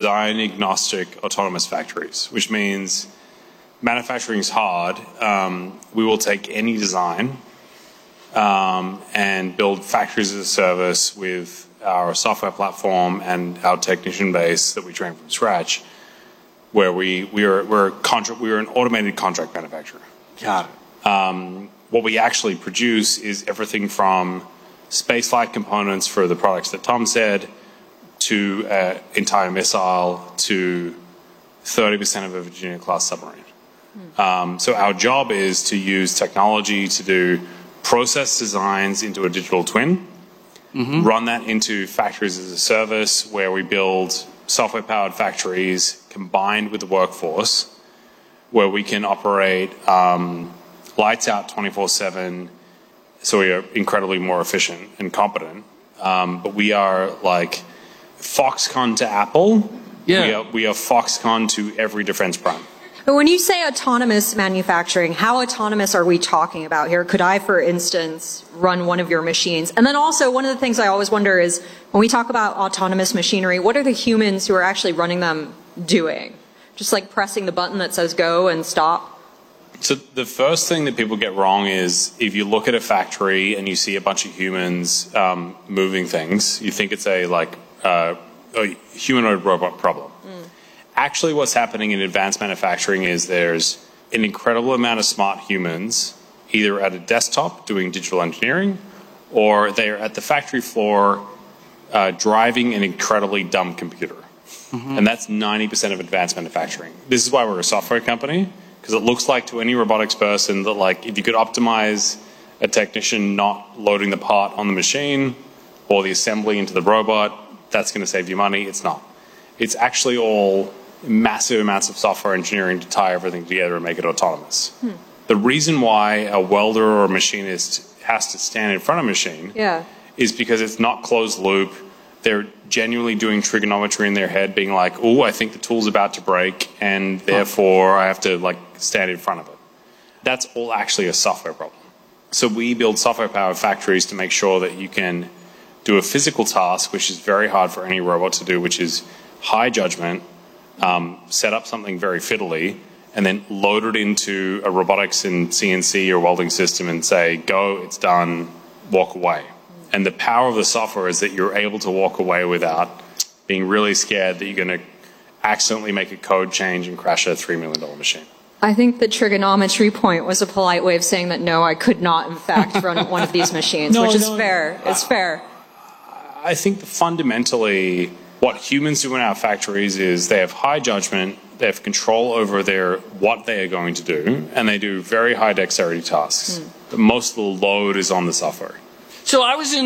design agnostic autonomous factories, which means manufacturing is hard. We will take any design and build factories as a service with our software platform and our technician base that we train from scratch, where we're an automated contract manufacturer. Got it. What we actually produce is everything from space-flight components for the products that Tom said, to an entire missile, to 30% of a Virginia-class submarine. So our job is to use technology to do process designs into a digital twin, run that into factories as a service, where we build software-powered factories combined with the workforce, where we can operate lights out 24/7, so we are incredibly more efficient and competent. But we are like Foxconn to Apple. Yeah. We are Foxconn to every defense prime. But when you say autonomous manufacturing, how autonomous are we talking about here? Could I, for instance, run one of your machines? And then also, one of the things I always wonder is, when we talk about autonomous machinery, what are the humans who are actually running them doing? Just like pressing the button that says go and stop? So the first thing that people get wrong is, if you look at a factory and you see a bunch of humans moving things, you think it's a humanoid robot problem. Actually, what's happening in advanced manufacturing is there's an incredible amount of smart humans, either at a desktop doing digital engineering, or they're at the factory floor driving an incredibly dumb computer. And that's 90% of advanced manufacturing. This is why we're a software company, because it looks like to any robotics person that, like, if you could optimize a technician not loading the part on the machine or the assembly into the robot, that's going to save you money. It's not. It's actually all massive amounts of software engineering to tie everything together and make it autonomous. The reason why a welder or a machinist has to stand in front of a machine is because it's not closed loop. They're genuinely doing trigonometry in their head, being like, oh, I think the tool's about to break, and therefore I have to stand in front of it. That's all actually a software problem. So we build software-powered factories to make sure that you can do a physical task, which is very hard for any robot to do, which is high judgment, set up something very fiddly, and then load it into a robotics and CNC or welding system and say, go, it's done, walk away. And the power of the software is that you're able to walk away without being really scared that you're going to accidentally make a code change and crash a $3 million machine. I think the trigonometry point was a polite way of saying that no, I could not, in fact, run one of these machines, which is fair. It's fair. I think fundamentally what humans do in our factories is they have high judgment, they have control over what they are going to do, and they do very high dexterity tasks. But most of the load is on the software. So I was in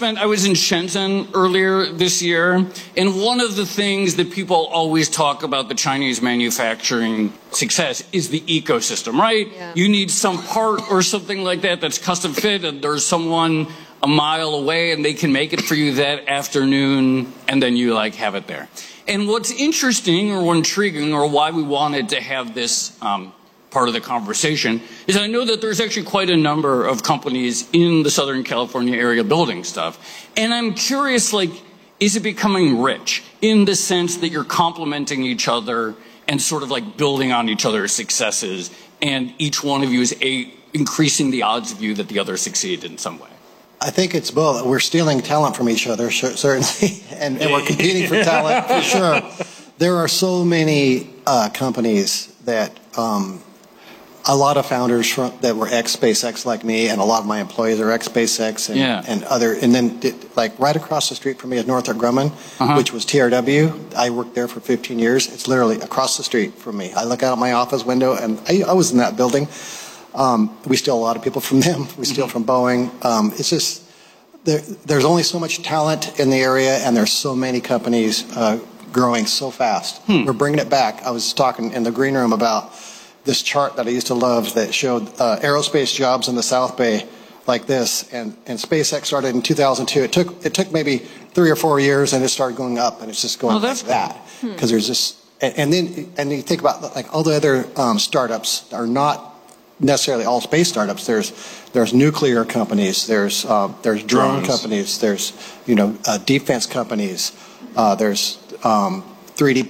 Shenzhen earlier this year, and one of the things that people always talk about the Chinese manufacturing success is the ecosystem, right? Yeah. You need some part or something like that that's custom fit, and there's someone a mile away and they can make it for you that afternoon, and then you have it there. And what's interesting or intriguing, or why we wanted to have this part of the conversation, is I know that there's actually quite a number of companies in the Southern California area building stuff. And I'm curious, is it becoming rich in the sense that you're complementing each other and sort of building on each other's successes, and each one of you is increasing the odds of you that the other succeed in some way? I think it's both. We're stealing talent from each other, certainly, and we're competing for talent, for sure. There are so many companies that a lot of founders that were ex-SpaceX like me, and a lot of my employees are ex-SpaceX and then right across the street from me is Northrop Grumman, which was TRW. I worked there for 15 years. It's literally across the street from me. I look out my office window, and I was in that building. We steal a lot of people from them. We steal from Boeing. It's just there's only so much talent in the area, and there's so many companies growing so fast. We're bringing it back. I was talking in the green room about this chart that I used to love that showed aerospace jobs in the South Bay like this, and SpaceX started in 2002. It took maybe 3 or 4 years, and it started going up, and it's just going like that, because there's this, and then you think about all the other startups are not necessarily all space startups. There's nuclear companies, there's drone companies, there's defense companies, there's 3D